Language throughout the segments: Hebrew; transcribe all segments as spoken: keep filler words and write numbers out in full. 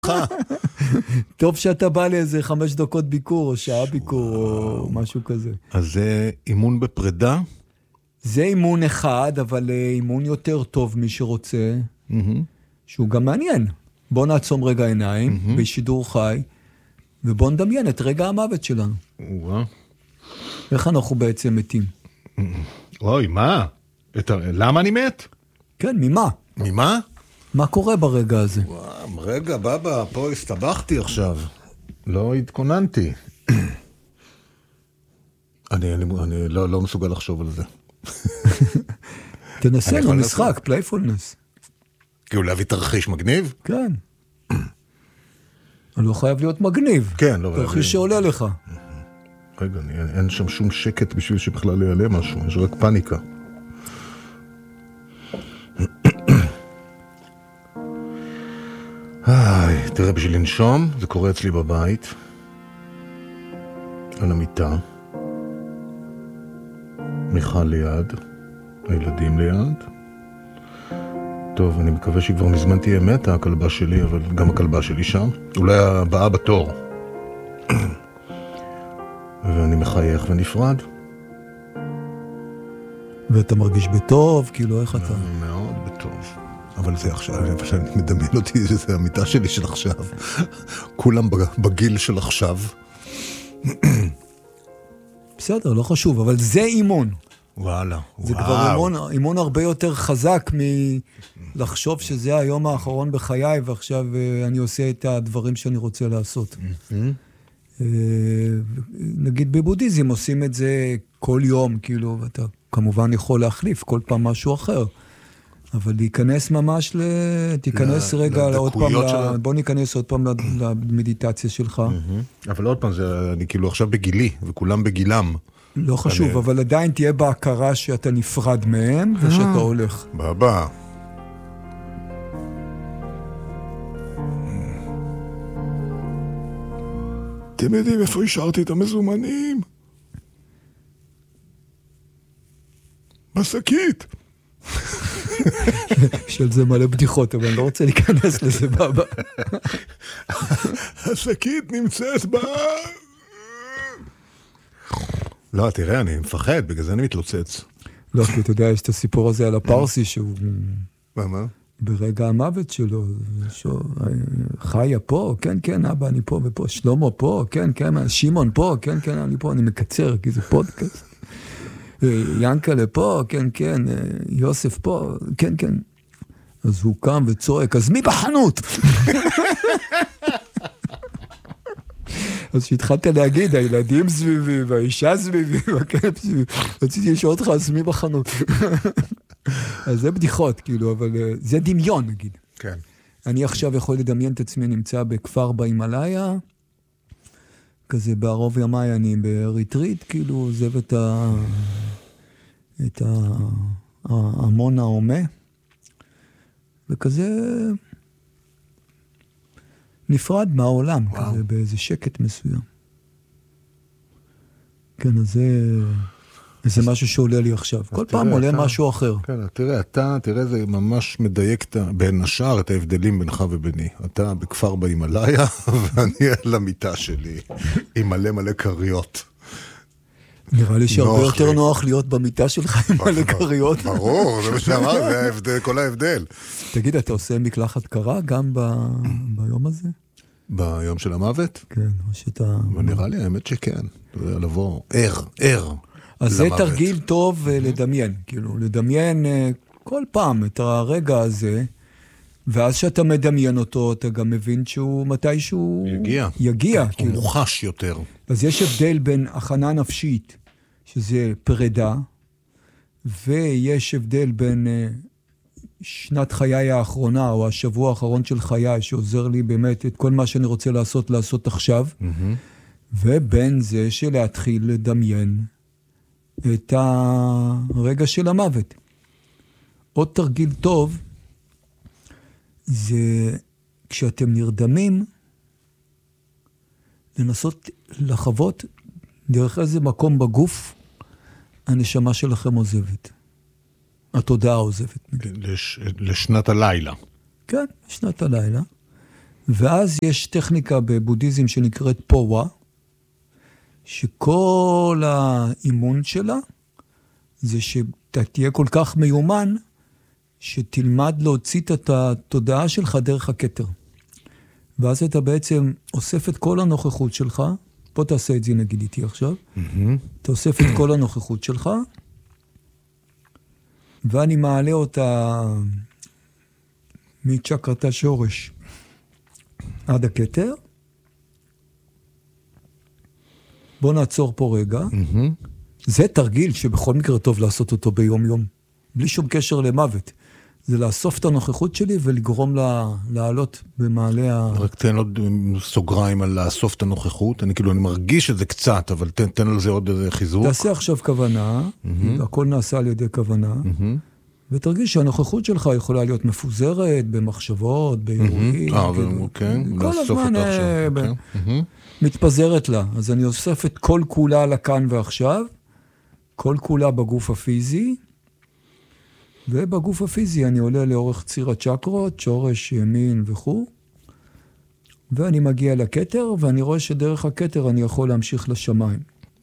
טוב שאתה בא לאיזה חמש דקות ביקור, או שעה ביקור, או משהו כזה. אז זה אימון בפרידה? זה אימון אחד, אבל אימון יותר טוב מי שרוצה, שהוא גם מעניין. בוא נעצום רגע עיניים, בשידור חי, ובוא נדמיין את רגע המוות שלנו. איך אנחנו בעצם מתים? אוי, מה? למה אני מת? כן, ממה? ממה? מה קורה ברגע הזה? וואו, רגע, בבא, פה הסתבכתי עכשיו. לא התכוננתי. אני, אני, אני לא, לא מסוגל לחשוב על זה. תנסה לו משחק, פלייפולנס. כאילו להביא תרחיש מגניב? כן. אני לא חייב להיות מגניב. כן, לא. תרחיש שעולה לך. רגע, אני, אין שם שום שקט בשביל שבכלל יעלה משהו, יש רק פאניקה. איי, תראה, בשביל לנשום, זה קורה אצלי בבית, על המיטה, מיכל ליד, הילדים ליד. טוב, אני מקווה שהיא כבר מזמן תהיה מתה, הכלבה שלי, אבל גם הכלבה שלי שם. אולי הבאה בתור. ואני מחייך ונפרד. ואתה מרגיש בטוב, כאילו איך אתה? מאוד בטוב. אבל זה עכשיו, אני מדמיין אותי, זה המיטה שלי של עכשיו. כולם בגיל של עכשיו. בסדר, לא חשוב, אבל זה אימון. וואלה, זה וואו. כבר אימון, אימון הרבה יותר חזק מלחשוב שזה היום האחרון בחיי, ועכשיו אני עושה את הדברים שאני רוצה לעשות. נגיד בבודהיזם עושים את זה כל יום, כאילו, ואתה כמובן יכול להחליף כל פעם משהו אחר. אבל להיכנס ממש, ל... תיכנס רגע עוד פעם, ל... בוא ניכנס עוד פעם למדיטציה שלך. אבל עוד פעם, אני כאילו עכשיו בגילי, וכולם בגילם. לא חשוב, אבל עדיין תהיה בהכרה שאתה נפרד מהם, ושאתה הולך. בבא. אתם יודעים איפה השארתי את המזומנים? בשקית. של זה מלא בדיחות, אבל אני לא רוצה להיכנס לזה בבא. השקית נמצאת ב... לא, תראה, אני מפחד, בגלל זה אני מתלוצץ. לא, כי אתה יודע, יש את הסיפור הזה על הפרסי, שהוא... מה, מה? ברגע המוות שלו, חיה פה, כן, כן, אבא, אני פה ופה, שלמה פה, כן, כן, שמעון פה, כן, כן, אני פה, אני מקצר, כי זה פודקאסט. ינקה לפה, כן, כן, יוסף פה, כן, כן. אז הוא קם וצועק, אז מי בחנות? אז שהתחלת להגיד, הילדים סביבי, והאישה סביבי, והכלב סביבי, רציתי לשאול אותך, אז מי בחנות? אז זה בדיחות, כאילו, אבל זה דמיון, נגיד. כן. אני עכשיו יכול לדמיין את עצמי, נמצא בכפר בהימאליה, כזה בערוב ימיי אני בריטריט, כאילו עוזב את ה... את ההמון העומה, וכזה נפרד מהעולם, וואו. כזה באיזה שקט מסוים. כן, אז זה... זה משהו שעולה לי עכשיו. כל פעם עולה אתה, משהו אחר. כן, תראה, אתה, תראה, זה ממש מדייק בין השאר את ההבדלים בינך וביני. אתה בכפר בהימאליה, ואני על המיטה שלי, עם מלא מלא קריות. נראה לי שהרבה יותר נוח להיות במיטה שלך עם מלא קריות. ברור, זה מה שאמר, זה ההבדל, כל ההבדל. תגיד, אתה עושה מקלחת קרה גם ביום הזה? ביום של המוות? כן, או שאתה... ונראה לי, האמת שכן. לבוא, ער, ער. אז זה תרגיל טוב לדמיין, כאילו, לדמיין כל פעם את הרגע הזה, ואז שאתה מדמיין אותו, אתה גם מבין שהוא מתישהו יגיע. יגיע. הוא מוחש יותר. אז יש הבדל בין הכנה נפשית, שזה פרידה, ויש הבדל בין שנת חיי האחרונה, או השבוע האחרון של חיי, שעוזר לי באמת את כל מה שאני רוצה לעשות, לעשות עכשיו, ובין זה שלהתחיל לדמיין, את הרגע של המוות. עוד תרגיל טוב, זה כשאתם נרדמים, לנסות לחוות דרך איזה מקום בגוף, הנשמה שלכם עוזבת. התודעה עוזבת. לש, לשנת הלילה. כן, שנת הלילה. ואז יש טכניקה בבודהיזם שנקראת פואה, שכל האימון שלה זה שאתה תהיה כל כך מיומן, שתלמד להוציא את התודעה שלך דרך הכתר. ואז אתה בעצם אוסף את כל הנוכחות שלך, פה תעשה את זה נגיד איתי עכשיו, mm-hmm. אתה אוסף את כל הנוכחות שלך, ואני מעלה אותה מצ'קרת השורש עד הכתר. בוא נעצור פה רגע. Mm-hmm. זה תרגיל שבכל מקרה טוב לעשות אותו ביום יום, בלי שום קשר למוות. זה לאסוף את הנוכחות שלי ולגרום לה, לעלות במעלה ה... רק תן עוד סוגריים על לאסוף את הנוכחות. אני כאילו, אני מרגיש את זה קצת, אבל תן, תן על זה עוד איזה חיזוק. תעשה עכשיו כוונה, mm-hmm. הכל נעשה על ידי כוונה, mm-hmm. ותרגיש שהנוכחות שלך יכולה להיות מפוזרת במחשבות, באירועים. אה, אוקיי. כל הזמן מתפזרת לה. אז אני אוסף את כל כולה לכאן ועכשיו, כל כולה בגוף הפיזי, ובגוף הפיזי אני עולה לאורך ציר הצ'קרות, שורש, ימין וכו', ואני מגיע לכתר, ואני רואה שדרך הכתר אני יכול להמשיך לשמיים.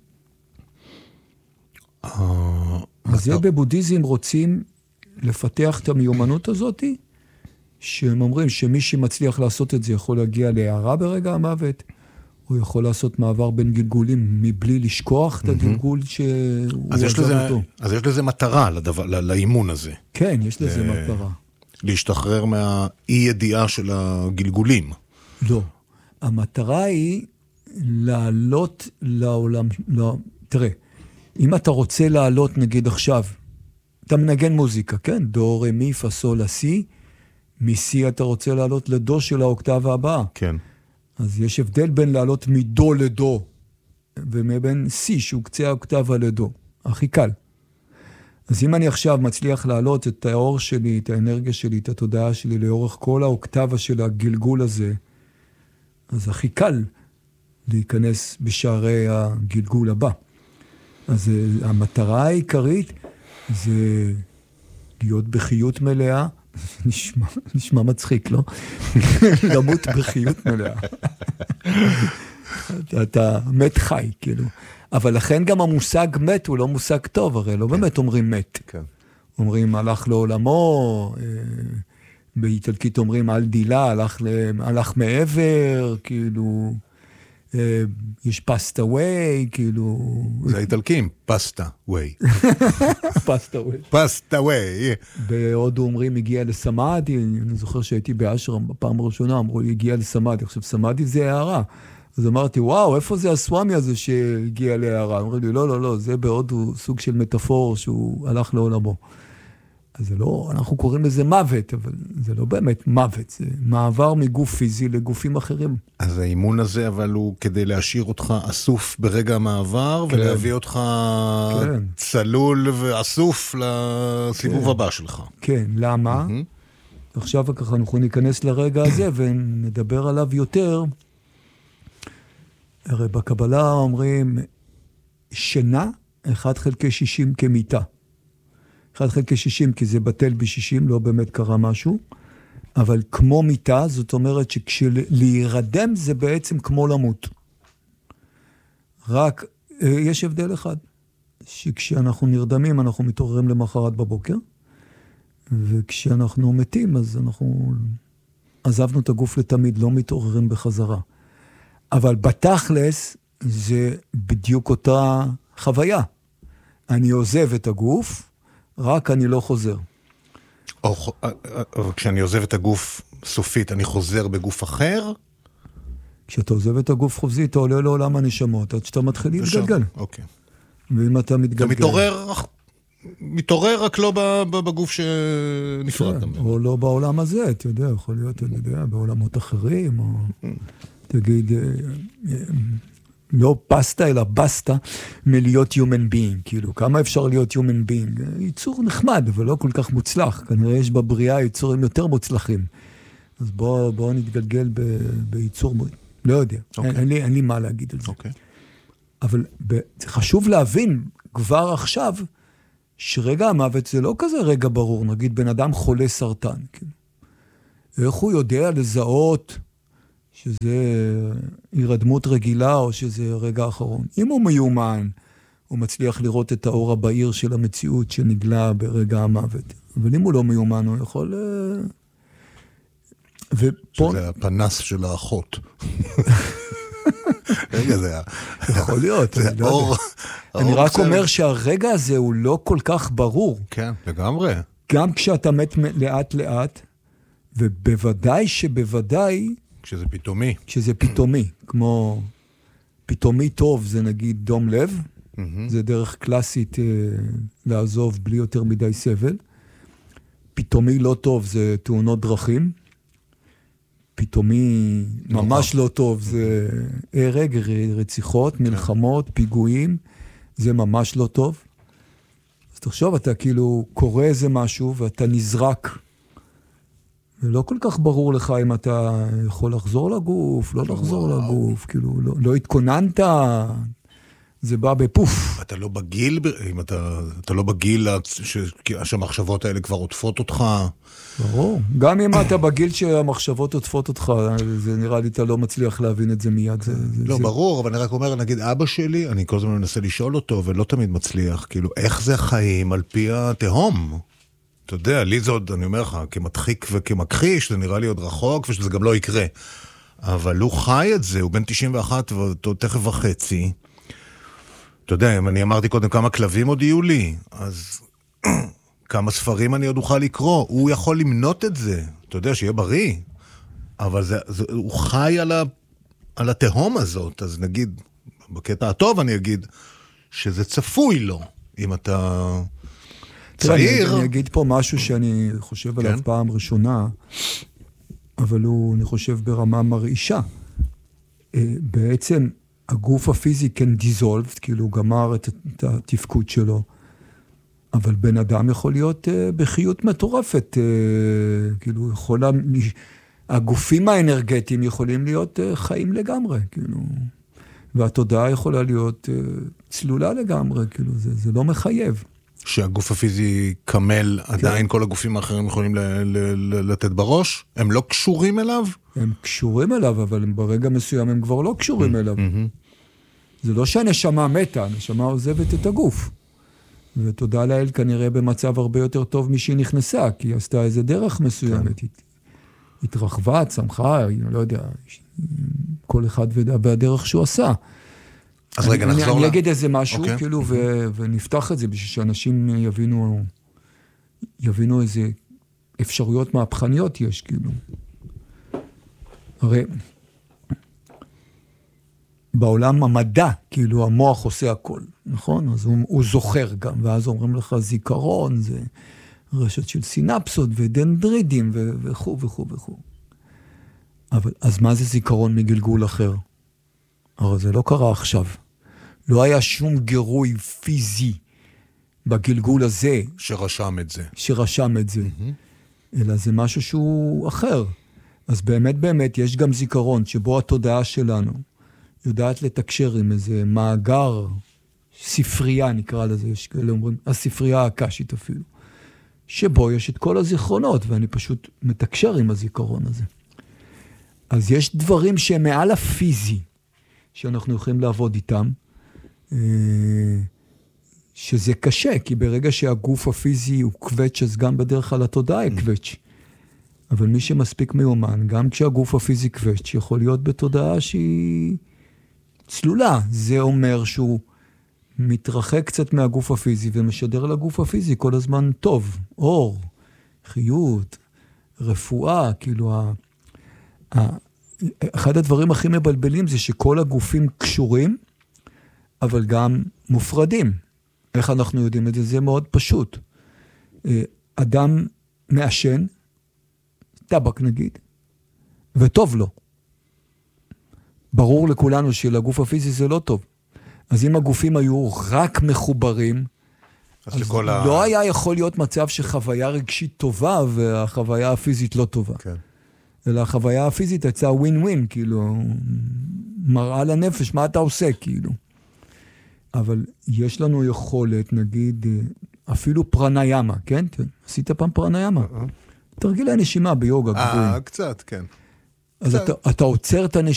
אז זה בבודהיזם רוצים לפתח את המיומנות הזאת, שהם אומרים שמי שמצליח לעשות את זה יכול להגיע להערה ברגע המוות, הוא יכול לעשות מעבר בין גלגולים מבלי לשכוח את הגלגול שהוא עזב אותו. אז יש לזה מטרה לאימון הזה. כן, יש לזה מטרה. להשתחרר מהאי ידיעה של הגלגולים. לא. המטרה היא לעלות לעולם. לא, תראה, אם אתה רוצה לעלות נגיד עכשיו, אתה מנגן מוזיקה, כן? דו, רה, מי, פה, סול, לה, סי. מסי אתה רוצה לעלות לדו של האוקטבה הבאה. כן. אז יש הבדל בין לעלות מדו לדו, ומבין סי שהוא קצה האוקטבה לדו. הכי קל. אז אם אני עכשיו מצליח לעלות את האור שלי, את האנרגיה שלי, את התודעה שלי, לאורך כל האוקטבה של הגלגול הזה, אז הכי קל להיכנס בשערי הגלגול הבא. אז המטרה העיקרית זה להיות בחיות מלאה, נשמע, נשמע מצחיק, לא? למות בחיות מלאה. אתה, אתה מת חי, כאילו. אבל לכן גם המושג מת הוא לא מושג טוב, הרי לא באמת אומרים מת. כן. אומרים הלך לעולמו, באיטלקית אומרים על דילה, הלך, הלך מעבר, כאילו, יש פסטה ווי, כאילו... זה האיטלקים, פסטה ווי. פסטה ווי. פסטה ווי. בהודו אומרים, הגיע לסמאדי, אני זוכר שהייתי באשרם בפעם הראשונה, אמרו לי, הגיע לסמאדי. עכשיו, סמאדי זה הערה. אז אמרתי, וואו, איפה זה הסוואמי הזה שהגיע להערה? אמרו לי, לא, לא, לא, זה בהודו סוג של מטאפור שהוא הלך לעולמו. אז זה לא, אנחנו קוראים לזה מוות, אבל זה לא באמת מוות, זה מעבר מגוף פיזי לגופים אחרים. אז האימון הזה, אבל הוא כדי להשאיר אותך אסוף ברגע המעבר, כן. ולהביא אותך כן. צלול ואסוף לסיבוב כן. הבא שלך. כן, למה? Mm-hmm. עכשיו ככה אנחנו ניכנס לרגע הזה ונדבר עליו יותר. הרי בקבלה אומרים, שינה, אחד חלקי שישים כמיטה. אחד חלקי שישים, כי זה בטל ב-שישים, לא באמת קרה משהו, אבל כמו מיטה, זאת אומרת שכשלהירדם זה בעצם כמו למות. רק, יש הבדל אחד, שכשאנחנו נרדמים, אנחנו מתעוררים למחרת בבוקר, וכשאנחנו מתים, אז אנחנו עזבנו את הגוף לתמיד, לא מתעוררים בחזרה. אבל בתכלס, זה בדיוק אותה חוויה. אני עוזב את הגוף, רק אני לא חוזר. או, כשאני עוזב את הגוף סופית, אני חוזר בגוף אחר? כשאתה עוזב את הגוף חופזי, אתה עולה לעולם הנשמות, עד שאתה מתחיל להתגלגל. אוקיי. ואם אתה מתגלגל... אתה מתעורר, מתעורר רק לא בגוף שנפרד. או לא בעולם הזה, אתה יודע, יכול להיות, אני יודע, בעולמות אחרים, או תגיד... לא פסטה, אלא בסטה מלהיות human being. כאילו, כמה אפשר להיות human being? ייצור נחמד, אבל לא כל כך מוצלח. כנראה יש בבריאה ייצורים יותר מוצלחים. אז בואו בוא נתגלגל ב, בייצור, לא יודע. Okay. אין, אין, לי, אין לי מה להגיד על זה. Okay. אבל ב, זה חשוב להבין כבר עכשיו, שרגע המוות זה לא כזה רגע ברור. נגיד, בן אדם חולה סרטן. כאילו. איך הוא יודע לזהות שזה הירדמות רגילה או שזה רגע האחרון. אם הוא מיומן, הוא מצליח לראות את האור הבהיר של המציאות שנגלה ברגע המוות. אבל אם הוא לא מיומן, הוא יכול... ופה... שזה הפנס של האחות. רגע, זה היה... יכול להיות. זה אור... אני רק אומר שהרגע הזה הוא לא כל כך ברור. כן, לגמרי. גם כשאתה מת לאט לאט, ובוודאי שבוודאי... כשזה פתאומי. כשזה פתאומי, כמו פתאומי טוב זה נגיד דום לב, mm-hmm. זה דרך קלאסית אה, לעזוב בלי יותר מדי סבל. פתאומי לא טוב זה תאונות דרכים. פתאומי ממש לא טוב זה הרג, רציחות, מלחמות, פיגועים, זה ממש לא טוב. אז תחשוב, אתה כאילו קורא איזה משהו ואתה נזרק. ולא כל כך ברור לך אם אתה יכול לחזור לגוף, לא לחזור לגוף, כאילו לא, לא התכוננת, זה בא בפוף. אתה לא בגיל, אם אתה, אתה לא בגיל שהמחשבות האלה כבר עוטפות אותך. ברור. גם אם אתה בגיל שהמחשבות עוטפות אותך, זה נראה לי אתה לא מצליח להבין את זה מיד. זה, לא, זה... ברור, אבל אני רק אומר, נגיד אבא שלי, אני כל הזמן מנסה לשאול אותו, ולא תמיד מצליח, כאילו, איך זה החיים על פי התהום? אתה יודע, לי זה עוד, אני אומר לך, כמדחיק וכמכחיש, זה נראה לי עוד רחוק, ושזה גם לא יקרה. אבל הוא חי את זה, הוא בן תשעים ואחת ותכף וחצי. אתה יודע, אם אני אמרתי קודם כמה כלבים עוד יהיו לי, אז כמה ספרים אני עוד אוכל לקרוא. הוא יכול למנות את זה, אתה יודע, שיהיה בריא. אבל זה, זה, הוא חי על, ה, על התהום הזאת, אז נגיד, בקטע הטוב אני אגיד, שזה צפוי לו, אם אתה... צעיר. אני אגיד פה משהו שאני חושב עליו פעם ראשונה, אבל הוא, אני חושב, ברמה מרעישה. בעצם הגוף הפיזי כן דיזולב, כאילו הוא גמר את התפקוד שלו, אבל בן אדם יכול להיות בחיות מטורפת, כאילו יכול... הגופים האנרגטיים יכולים להיות חיים לגמרי, כאילו, והתודעה יכולה להיות צלולה לגמרי, כאילו, זה, זה לא מחייב. שהגוף הפיזי כמל, כן. עדיין כל הגופים האחרים יכולים ל- ל- ל- לתת בראש? הם לא קשורים אליו? הם קשורים אליו, אבל ברגע מסוים הם כבר לא קשורים אליו. זה לא שהנשמה מתה, הנשמה עוזבת את הגוף. ותודה לאל כנראה במצב הרבה יותר טוב משהיא נכנסה, כי היא עשתה איזה דרך מסוימת. היא התרחבה, צמחה, אני לא יודע, כל אחד והדרך שהוא עשה. אז רגע, נחזור לה. אני אגיד איזה משהו, כאילו, ונפתח את זה בשביל שאנשים יבינו, יבינו איזה אפשרויות מהפכניות יש, כאילו. הרי, בעולם המדע, כאילו, המוח עושה הכל, נכון? אז הוא, הוא זוכר גם, ואז אומרים לך, זיכרון, זה רשת של סינפסות ודנדרידים וכו' וכו' וכו'. אבל, אז מה זה זיכרון מגלגול אחר? הרי זה לא קרה עכשיו. לא היה שום גירוי פיזי בגלגול הזה. שרשם את זה. שרשם את זה. Mm-hmm. אלא זה משהו שהוא אחר. אז באמת באמת יש גם זיכרון שבו התודעה שלנו יודעת לתקשר עם איזה מאגר, ספרייה נקרא לזה, יש כאלה אומרים, הספרייה הקשית אפילו, שבו יש את כל הזיכרונות, ואני פשוט מתקשר עם הזיכרון הזה. אז יש דברים שהם מעל הפיזי, שאנחנו יכולים לעבוד איתם, שזה קשה, כי ברגע שהגוף הפיזי הוא קווץ', אז גם בדרך כלל התודעה היא קווץ'. אבל מי שמספיק מיומן, גם כשהגוף הפיזי קווץ', יכול להיות בתודעה שהיא צלולה. זה אומר שהוא מתרחק קצת מהגוף הפיזי, ומשדר לגוף הפיזי כל הזמן טוב, אור, חיות, רפואה, כאילו ה... אחד הדברים הכי מבלבלים זה שכל הגופים קשורים, אבל גם מופרדים. איך אנחנו יודעים את זה? זה מאוד פשוט. אדם מעשן, טבק נגיד, וטוב לו. ברור לכולנו שלגוף הפיזי זה לא טוב. אז אם הגופים היו רק מחוברים, אז, אז לא ה... היה יכול להיות מצב שחוויה רגשית טובה, והחוויה הפיזית לא טובה. כן. אלא החוויה הפיזית יצאה ווין ווין, כאילו, מראה לנפש, מה אתה עושה, כאילו. אבל יש לנו יכולת, נגיד, אפילו פרניאמה, כן? עשית פעם פרניאמה? תרגילי נשימה ביוגה. אה, קצת, כן. אז אתה, אתה עוצר את הנשימה.